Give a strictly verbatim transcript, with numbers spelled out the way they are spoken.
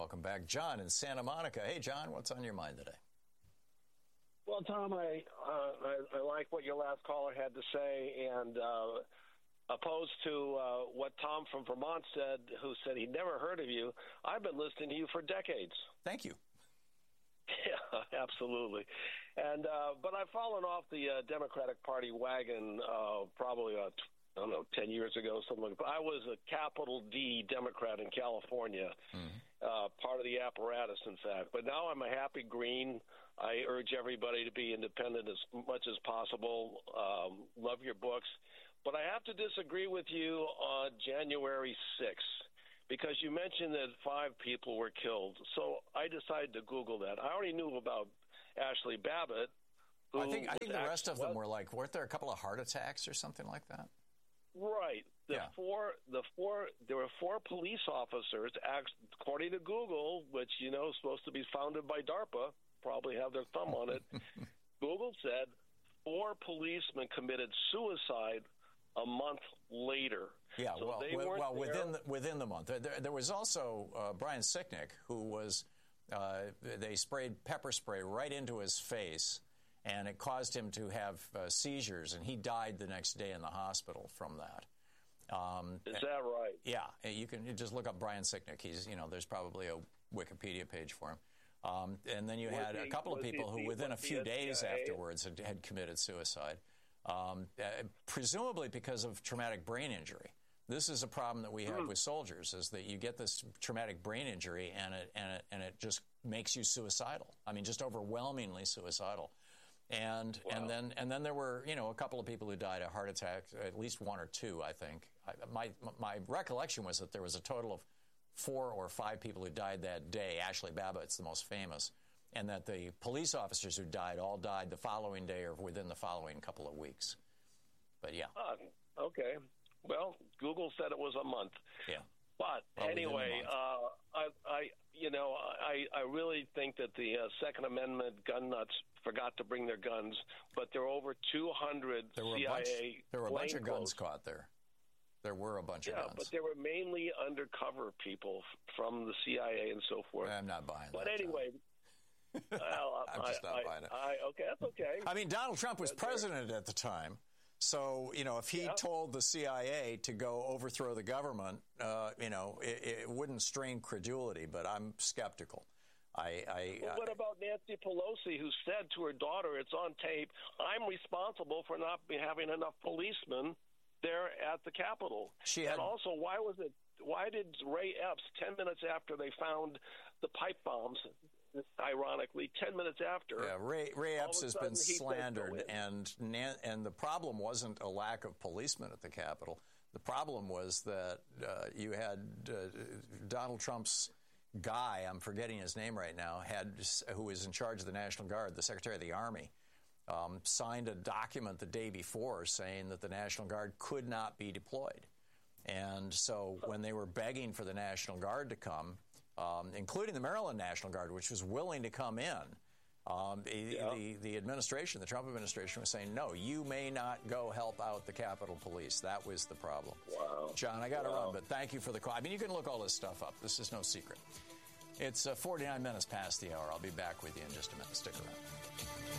welcome back John in Santa Monica. Hey, John, what's on your mind today? Well, Tom, I, uh, I, I like what your last caller had to say, and uh, opposed to uh, what Tom from Vermont said, who said he'd never heard of you, I've been listening to you for decades. Thank you. Yeah, absolutely. And uh, but I've fallen off the uh, Democratic Party wagon uh, probably, uh, I don't know, ten years ago, something like that. I was a capital D Democrat in California, mm-hmm. uh, part of the apparatus, in fact. But now I'm a happy green. I urge everybody to be independent as much as possible. Um, love your books. But I have to disagree with you on January sixth. Because you mentioned that five people were killed. So I decided to Google that. I already knew about Ashley Babbitt. I think I think the rest of them were like, weren't there a couple of heart attacks or something like that? Right. The yeah. four, the four, there were four police officers, according to Google, which, you know, is supposed to be founded by DARPA, probably have their thumb on it. Google said four policemen committed suicide a month later. Yeah, so well, they well, well there. within the, within the month. There, there was also uh, Brian Sicknick, who was uh, they sprayed pepper spray right into his face, and it caused him to have uh, seizures, and he died the next day in the hospital from that. Um, Is that right? Yeah, you can just look up Brian Sicknick. He's, you know, there's probably a Wikipedia page for him. Um, and then you was had he, a couple of people he, who, within a few days C I A? afterwards, had, had committed suicide, um, uh, presumably because of traumatic brain injury. This is a problem that we have with soldiers, is that you get this traumatic brain injury and it, and it, and it just makes you suicidal. I mean, just overwhelmingly suicidal. And wow. and then and then there were, you know, a couple of people who died of heart attacks, at least one or two, I think. I, my my recollection was that there was a total of four or five people who died that day. Ashley Babbitt's the most famous. And that the police officers who died all died the following day or within the following couple of weeks. But, yeah. Uh, okay. Well, Google said it was a month. Yeah. But well, anyway, uh, I, I, you know, I, I really think that the uh, Second Amendment gun nuts forgot to bring their guns. But there were over two hundred there were C I A a bunch, There were a bunch of guns clothes. caught there. There were a bunch yeah, of guns. but they were mainly undercover people from the C I A and so forth. I'm not buying but that. But anyway. well, I'm just not I, buying it. I, okay, that's okay. I mean, Donald Trump was that's president fair. at the time. So, you know, if he yeah. told the C I A to go overthrow the government, uh, you know, it, it wouldn't strain credulity, but I'm skeptical. I, I, well, what about Nancy Pelosi, who said to her daughter, it's on tape, I'm responsible for not having enough policemen there at the Capitol. She had, and also, why was it? Why did Ray Epps, ten minutes after they found the pipe bombs, ironically, ten minutes after. Yeah, Ray, Ray Epps has been slandered, said, and and the problem wasn't a lack of policemen at the Capitol. The problem was that uh, you had uh, Donald Trump's guy, I'm forgetting his name right now, had who was in charge of the National Guard, the Secretary of the Army, um, signed a document the day before saying that the National Guard could not be deployed. And so when they were begging for the National Guard to come, Um, including the Maryland National Guard, which was willing to come in. Um, yeah. the, the administration, the Trump administration, was saying, no, you may not go help out the Capitol Police. That was the problem. Wow. John, I got to wow. run, but thank you for the call. I mean, you can look all this stuff up. This is no secret. It's uh, forty-nine minutes past the hour. I'll be back with you in just a minute. Stick around.